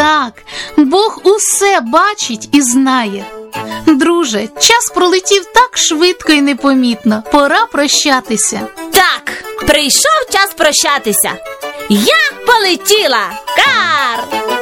Так, Бог усе бачить і знає. Друже, час пролетів так швидко і непомітно. Пора прощатися. Так, прийшов час прощатися. Я полетіла! Кар!